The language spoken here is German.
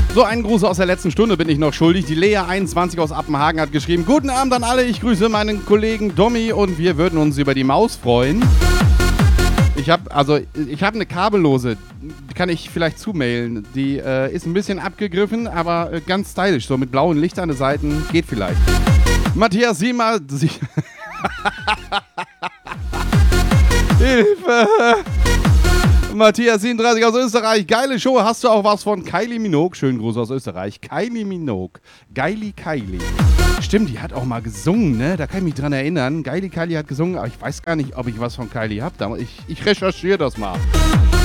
So, einen Gruß aus der letzten Stunde bin ich noch schuldig. Die Lea21 aus Appenhagen hat geschrieben: Guten Abend an alle, ich grüße meinen Kollegen Dommi und wir würden uns über die Maus freuen. Ich habe eine kabellose, die kann ich vielleicht zumailen. Die ist ein bisschen abgegriffen, aber ganz stylisch, so mit blauen Licht an den Seiten, geht vielleicht. Matthias Siemer... Hilfe! Matthias 37 aus Österreich. Geile Show. Hast du auch was von Kylie Minogue? Schönen Gruß aus Österreich. Kylie Minogue. Kylie. Stimmt, die hat auch mal gesungen, ne? Da kann ich mich dran erinnern. Kylie hat gesungen, aber ich weiß gar nicht, ob ich was von Kylie habe. Ich recherchiere das mal.